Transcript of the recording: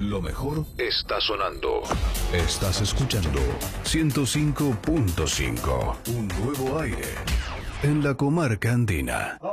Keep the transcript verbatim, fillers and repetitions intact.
Lo mejor está sonando. Estás escuchando ciento cinco punto cinco. Un nuevo aire en la comarca andina.